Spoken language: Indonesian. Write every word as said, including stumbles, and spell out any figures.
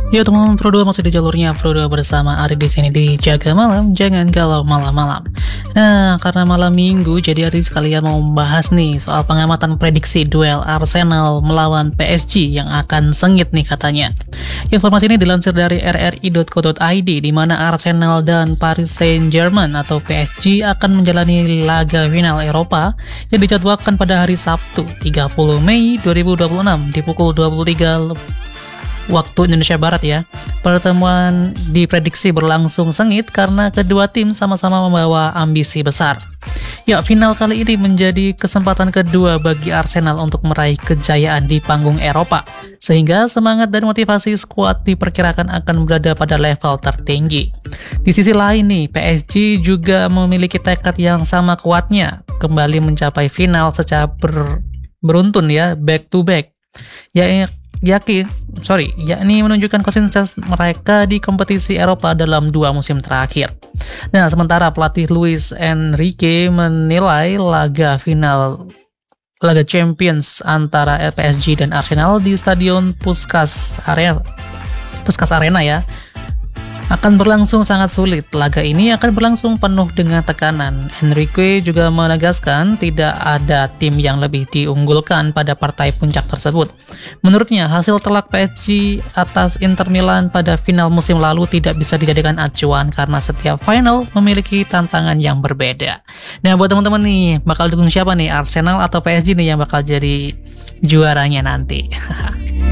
Ya teman-teman, Pro dua masih di jalurnya Pro dua bersama Ari di sini di Jaga Malam, jangan galau malam-malam. Nah, karena malam minggu, jadi Ari sekalian mau membahas nih soal pengamatan prediksi duel Arsenal melawan P S G yang akan sengit nih katanya. Informasi ini dilansir dari r r i dot co dot i d, di mana Arsenal dan Paris Saint-Germain atau P S G akan menjalani laga final Eropa yang dijadwalkan pada hari Sabtu tiga puluh Mei dua ribu dua puluh enam di pukul dua puluh tiga waktu Indonesia Barat ya. Pertemuan diprediksi berlangsung sengit karena kedua tim sama-sama membawa ambisi besar. Ya, final kali ini menjadi kesempatan kedua bagi Arsenal untuk meraih kejayaan di panggung Eropa, sehingga semangat dan motivasi skuad diperkirakan akan berada pada level tertinggi. Di sisi lain nih, P S G juga memiliki tekad yang sama kuatnya, kembali mencapai final secara ber, beruntun ya, back to back. Ya, yakin, sorry, yakni menunjukkan konsistensi mereka di kompetisi Eropa dalam dua musim terakhir. Nah, sementara pelatih Luis Enrique menilai laga final laga Champions antara P S G dan Arsenal di Stadion Puskás Arena, Puskás Arena ya, akan berlangsung sangat sulit. Laga ini akan berlangsung penuh dengan tekanan. Enrique juga menegaskan tidak ada tim yang lebih diunggulkan pada partai puncak tersebut. Menurutnya, hasil telak P S G atas Inter Milan pada final musim lalu tidak bisa dijadikan acuan karena setiap final memiliki tantangan yang berbeda. Nah, buat teman-teman nih, bakal dukung siapa nih? Arsenal atau P S G nih yang bakal jadi juaranya nanti?